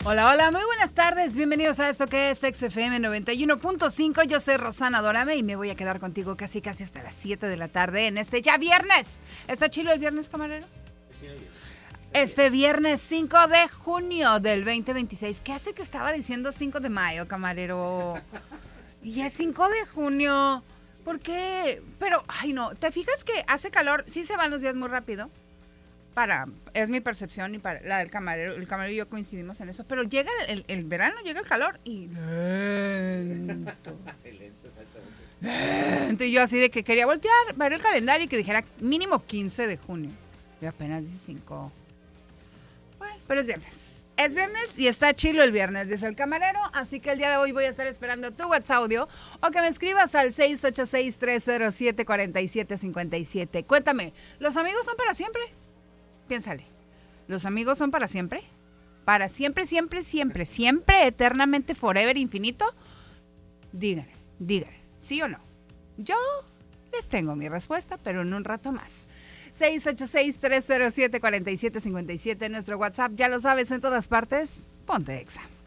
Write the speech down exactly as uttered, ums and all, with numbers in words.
Hola, hola, muy buenas tardes, bienvenidos a esto que es X F M noventa y uno punto cinco, yo soy Rosana Dorame y me voy a quedar contigo casi casi hasta las siete de la tarde en este ya viernes. ¿Está chilo el viernes, camarero? Este viernes cinco de junio del veinte veintiséis, ¿qué hace que estaba diciendo cinco de mayo, camarero? Y es cinco de junio, ¿por qué? Pero, ay no, ¿te fijas que hace calor? Sí se van los días muy rápido. Para, es mi percepción y para la del camarero, el camarero y yo coincidimos en eso, pero llega el, el verano, llega el calor y lento. Lento. Y yo así de que quería voltear, ver el calendario y que dijera mínimo quince de junio. Y apenas dice cinco. Bueno, pero es viernes. Es viernes y está chilo el viernes, dice el camarero, así que el día de hoy voy a estar esperando tu WhatsApp audio o que me escribas al seis ocho seis, tres cero siete, cuatro siete cinco siete. Cuéntame, ¿los amigos son para siempre? Piénsale, ¿los amigos son para siempre? ¿Para siempre, siempre, siempre, siempre, eternamente, forever, infinito? Díganme, díganme, ¿sí o no? Yo les tengo mi respuesta, pero en un rato más. seis ocho seis, tres cero siete, cuatro siete cinco siete, nuestro WhatsApp, ya lo sabes, en todas partes, ponte Exa.